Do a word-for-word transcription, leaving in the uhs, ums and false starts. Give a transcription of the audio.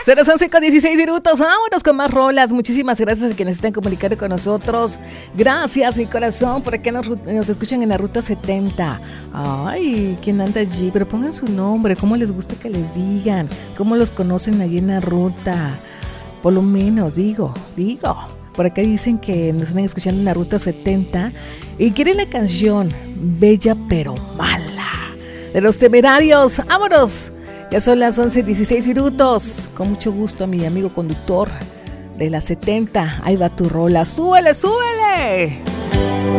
Son las once con dieciséis minutos. Vámonos con más rolas. Muchísimas gracias a quienes están comunicando con nosotros. Gracias, mi corazón, por acá nos, nos escuchan en la ruta setenta. Ay, ¿quién anda allí? Pero pongan su nombre, cómo les gusta que les digan, cómo los conocen allí en la ruta. Por lo menos, digo, digo. Por acá dicen que nos están escuchando en la ruta setenta y quieren la canción Bella pero Mala de Los Temerarios. ¡Vámonos! Ya son las once dieciséis minutos. Con mucho gusto a mi amigo conductor de la setenta. Ahí va tu rola. ¡Súbele, súbele!